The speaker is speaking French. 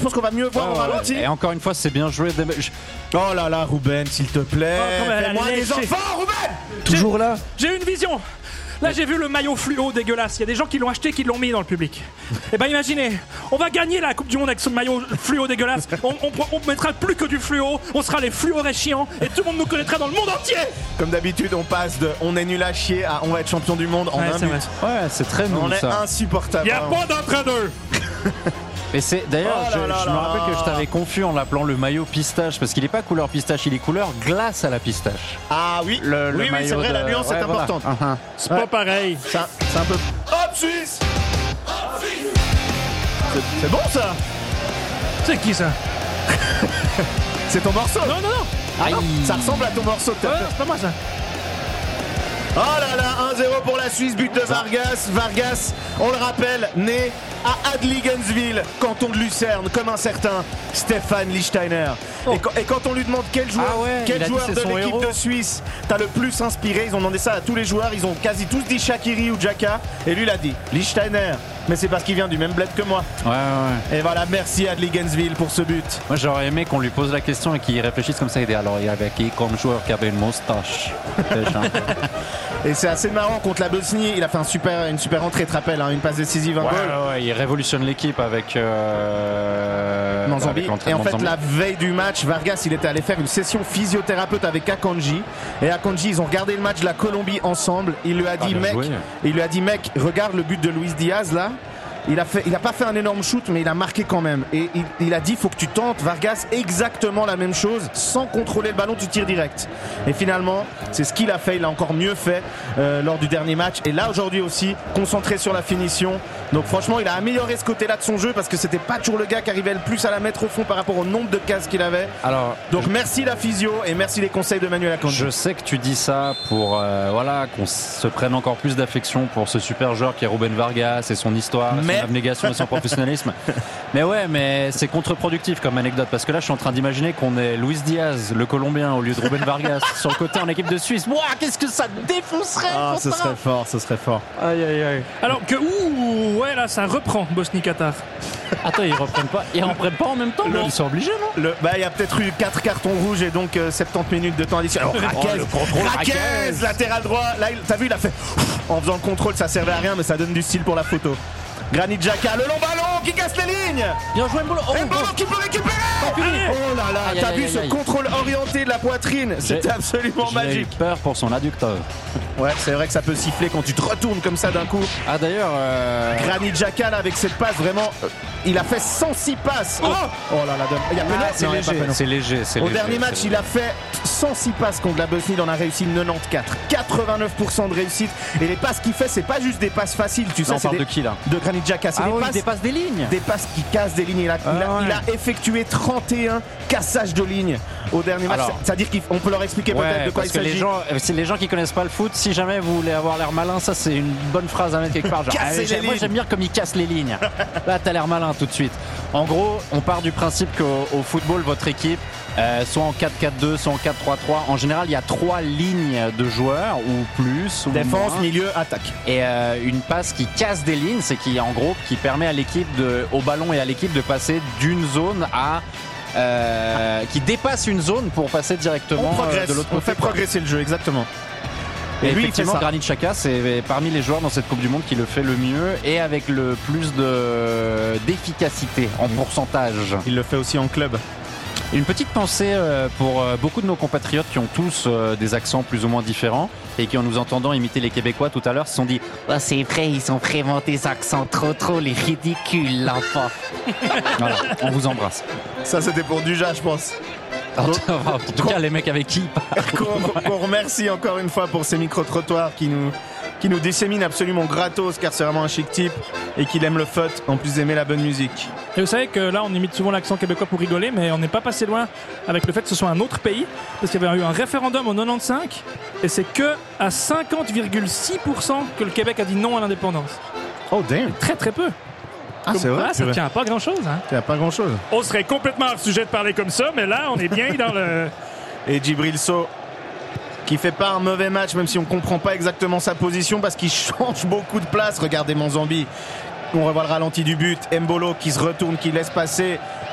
pense qu'on va mieux voir au ralenti. Et encore une fois, c'est bien joué. Oh là là, Ruben, s'il te plaît. Fais-moi des enfants, Ruben. Toujours là. J'ai une vision. Là, j'ai vu le maillot fluo dégueulasse. Il y a des gens qui l'ont acheté, qui l'ont mis dans le public. Eh ben, imaginez, on va gagner la Coupe du Monde avec ce maillot fluo dégueulasse. On mettra plus que du fluo. On sera les fluorescients et tout le monde nous connaîtra dans le monde entier. Comme d'habitude, on passe de on est nul à chier à on va être champion du monde en un but. Ouais, c'est très nul. On est insupportable. Il n'y a pas d'entraîneur. Et c'est d'ailleurs, Oh là là je me là rappelle que là. je t'avais confus en l'appelant le maillot pistache parce qu'il n'est pas couleur pistache, il est couleur glace à la pistache. Ah oui, Le oui, maillot c'est vrai, la nuance est voilà. importante. C'est pas pareil. C'est un peu. Hop, Suisse. C'est bon ça. C'est qui ça? C'est ton morceau. Non, non, non. Ah non, ça ressemble à ton morceau que t'as Ouais, fait. c'est pas moi ça. Oh là là, 1-0 pour la Suisse, but de Vargas. Vargas, on le rappelle, né à Adligensville, canton de Lucerne, comme un certain Stéphane Lichtsteiner. Et quand on lui demande quel joueur, Ah ouais, il a dit joueur c'est de son l'équipe héros. de Suisse t'as le plus inspiré, ils ont demandé ça à tous les joueurs, ils ont quasi tous dit Shaqiri ou Xhaka, et lui il a dit Lichtsteiner, mais c'est parce qu'il vient du même bled que moi. Ouais. Et voilà, merci Adligensville pour ce but. Moi, j'aurais aimé qu'on lui pose la question et qu'il réfléchisse comme ça. Il dit alors, il y avait qui comme joueur qui avait une moustache? Et c'est assez marrant contre la Bosnie, il a fait une super entrée, tu te rappelles, hein, une passe décisive, un goal. Ouais, il révolutionne l'équipe avec Manzambi. avec Et en l'entraînement fait, de Manzambi. la veille du match, Vargas, il était allé faire une session physiothérapeute avec Akanji. Et Akanji, ils ont regardé le match de la Colombie ensemble. Il lui a dit, mec, regarde le but de Luis Diaz là. Il a pas fait un énorme shoot, mais il a marqué quand même. Et il a dit, faut que tu tentes, Vargas, exactement la même chose. Sans contrôler le ballon, tu tires direct. Et finalement, c'est ce qu'il a fait. Il a encore mieux fait lors du dernier match. Et là, aujourd'hui aussi, concentré sur la finition. Donc franchement, il a amélioré ce côté-là de son jeu parce que c'était pas toujours le gars qui arrivait le plus à la mettre au fond par rapport au nombre de cases qu'il avait. Alors, Donc merci la physio et merci les conseils de Manuel Akanji. je sais que tu dis ça pour qu'on se prenne encore plus d'affection pour ce super joueur qui est Ruben Vargas et son histoire, son abnégation et son professionnalisme. Mais c'est contre-productif comme anecdote parce que là je suis en train d'imaginer qu'on est Luis Diaz, le Colombien, au lieu de Ruben Vargas sur le côté en équipe de Suisse. Ouah, qu'est-ce que ça défoncerait! Ah, ce serait fort, ce serait fort. Aïe aïe aïe. Alors que, ouais, là, ça reprend Bosnie-Qatar. Attends, ils reprennent pas en même temps? Le- Ils sont obligés, non? Il y a peut-être eu 4 cartons rouges et donc 70 minutes de temps additionnel. le contrôle, Raquez, latéral droit. Là, t'as vu, il a fait en faisant le contrôle, ça servait à rien, mais ça donne du style pour la photo. Granit Xhaka, le long ballon qui casse les lignes. Bien joué, Mbolo. Et Mbolo qui peut récupérer. Oh là là, Aïe, t'as aïe, vu aïe, ce aïe. contrôle orienté de la poitrine? C'était absolument J'ai eu magique. peur pour son adducteur. Ouais, c'est vrai que ça peut siffler quand tu te retournes comme ça d'un coup. Ah d'ailleurs, Granit Xhaka là avec cette passe vraiment, il a fait 106 passes. Oh là là, il y a pénal. c'est Non, il y a pas léger, pénal. c'est léger, c'est Au léger, dernier match, c'est il a fait 106 passes contre la Bosnie, il en a réussi 94. 89% de réussite. Et les passes qu'il fait, c'est pas juste des passes faciles, tu sais. on c'est parle des- de qui là? De Granit Xhaka, c'est Ah des oui, passes. il dépasse des lignes. Des passes qui cassent des lignes. Il a effectué 31 cassages de lignes au dernier match. Alors, C'est-à-dire qu'on peut leur expliquer peut-être de quoi il parce que s'agit. c'est les gens qui connaissent pas le foot, si jamais vous voulez avoir l'air malin, ça c'est une bonne phrase à mettre quelque part. Genre, Casser les moi lignes. j'aime bien comme il casse les lignes. Là t'as l'air malin tout de suite. En gros, on part du principe qu'au football, votre équipe, soit en 4-4-2, soit en 4-3-3, en général il y a 3 lignes de joueurs ou plus. Ou Défense, moins. milieu, attaque. Et une passe qui casse des lignes, c'est qui en gros qui permet à l'équipe au ballon et à l'équipe de passer d'une zone à qui dépasse une zone pour passer directement On progresse, de l'autre on côté. fait progresser le jeu, exactement. Et lui, il fait effectivement, ça. Granit Xhaka, c'est parmi les joueurs dans cette Coupe du Monde qui le fait le mieux et avec le plus d'efficacité en pourcentage. Il le fait aussi en club. Une petite pensée pour beaucoup de nos compatriotes qui ont tous des accents plus ou moins différents et qui, en nous entendant imiter les Québécois tout à l'heure, se sont dit « Ah, c'est vrai, ils ont vraiment des accents trop les ridicules, l'enfant. » Voilà, on vous embrasse. Ça, c'était pour Dujas, je pense. En tout cas, les mecs avec qui il parle. Qu'on remercie encore une fois pour ces micro-trottoirs qui nous disséminent absolument gratos, car c'est vraiment un chic type et qu'il aime le foot en plus d'aimer la bonne musique. Et vous savez que là, on imite souvent l'accent québécois pour rigoler, mais on n'est pas passé loin avec le fait que ce soit un autre pays, parce qu'il y avait eu un référendum en 95, et c'est que à 50,6% que le Québec a dit non à l'indépendance. Oh damn. Très très peu. Ah, c'est vrai. Ça tient à pas grand chose. Hein. Il n'y a pas grand chose. On serait complètement hors sujet de parler comme ça, mais là, on est bien dans le. Et Djibril Sow qui fait pas un mauvais match, même si on comprend pas exactement sa position parce qu'il change beaucoup de place. Regardez Manzambi. On revoit le ralenti du but. Mbolo qui se retourne, qui laisse passer.